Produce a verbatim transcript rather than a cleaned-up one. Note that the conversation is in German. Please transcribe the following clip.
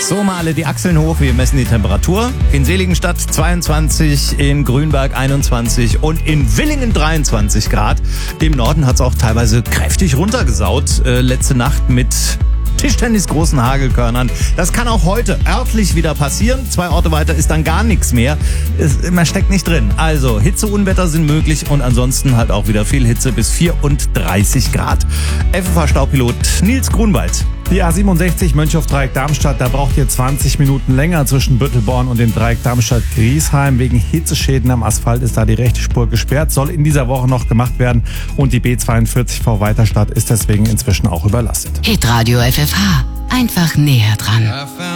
So, mal alle die Achseln hoch, wir messen die Temperatur. In Seligenstadt zweiundzwanzig, in Grünberg einundzwanzig und in Willingen dreiundzwanzig Grad. Im Norden hat es auch teilweise kräftig runtergesaut. Äh, letzte Nacht mit Tischtennis großen Hagelkörnern. Das kann auch heute örtlich wieder passieren. Zwei Orte weiter ist dann gar nichts mehr. Es, man steckt nicht drin. Also Hitzeunwetter sind möglich und ansonsten halt auch wieder viel Hitze bis vierunddreißig Grad. F F H-Staupilot Nils Grunwald. Die A siebenundsechzig Mönchhof-Dreieck-Darmstadt, da braucht ihr zwanzig Minuten länger zwischen Büttelborn und dem Dreieck Darmstadt-Griesheim. Wegen Hitzeschäden am Asphalt ist da die rechte Spur gesperrt, soll in dieser Woche noch gemacht werden. Und die B zweiundvierzig vor Weiterstadt ist deswegen inzwischen auch überlastet. Hitradio F F H, einfach näher dran.